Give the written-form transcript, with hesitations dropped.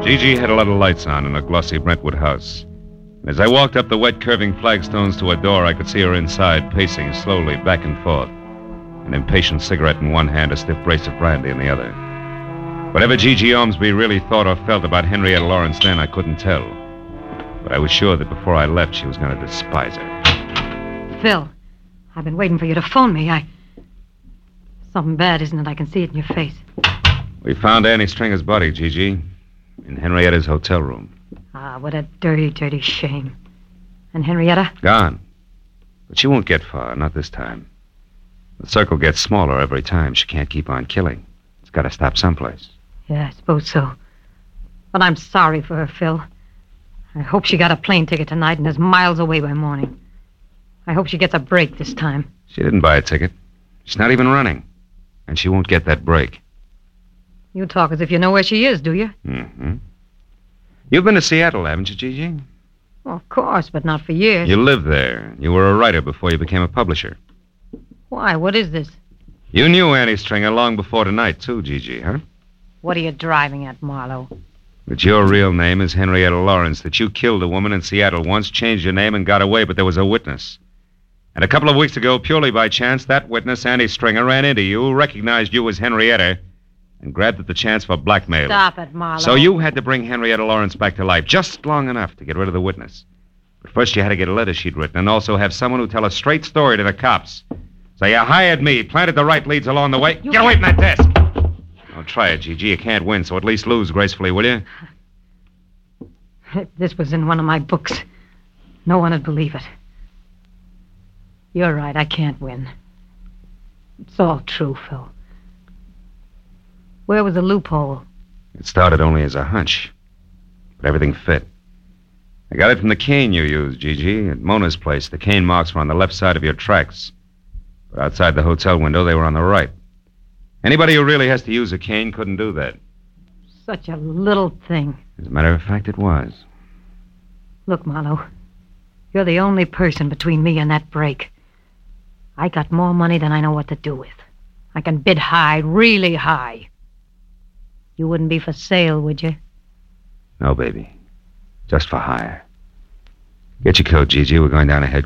Gigi had a lot of lights on in a glossy Brentwood house. And as I walked up the wet, curving flagstones to a door, I could see her inside, pacing slowly back and forth, an impatient cigarette in one hand, a stiff brace of brandy in the other. Whatever Gigi Ormsby really thought or felt about Henrietta Lawrence then, I couldn't tell. But I was sure that before I left, she was going to despise her. Phil, I've been waiting for you to phone me. Something bad, isn't it? I can see it in your face. We found Annie Stringer's body, Gigi, in Henrietta's hotel room. Ah, what a dirty, dirty shame. And Henrietta? Gone. But she won't get far, not this time. The circle gets smaller every time. She can't keep on killing. It's got to stop someplace. Yeah, I suppose so. But I'm sorry for her, Phil. I hope she got a plane ticket tonight and is miles away by morning. I hope she gets a break this time. She didn't buy a ticket. She's not even running. And she won't get that break. You talk as if you know where she is, do you? Mm-hmm. You've been to Seattle, haven't you, Gigi? Well, of course, but not for years. You lived there. You were a writer before you became a publisher. Why? What is this? You knew Annie Stringer long before tonight, too, Gigi, huh? What are you driving at, Marlowe? That your real name is Henrietta Lawrence, that you killed a woman in Seattle once, changed your name, and got away, but there was a witness. And a couple of weeks ago, purely by chance, that witness, Annie Stringer, ran into you, recognized you as Henrietta, and grabbed at the chance for blackmail. Stop it, Marlowe. So you had to bring Henrietta Lawrence back to life, just long enough to get rid of the witness. But first you had to get a letter she'd written, and also have someone who tell a straight story to the cops. So you hired me, planted the right leads along the way. Get away from that desk! Don't try it, Gigi. You can't win, so at least lose gracefully, will you? If this was in one of my books, no one would believe it. You're right, I can't win. It's all true, Phil. Where was the loophole? It started only as a hunch, but everything fit. I got it from the cane you used, Gigi, at Mona's place. The cane marks were on the left side of your tracks. But outside the hotel window, they were on the right. Anybody who really has to use a cane couldn't do that. Such a little thing. As a matter of fact, it was. Look, Marlowe, you're the only person between me and that break. I got more money than I know what to do with. I can bid high, really high. You wouldn't be for sale, would you? No, baby. Just for hire. Get your coat, Gigi. We're going down ahead.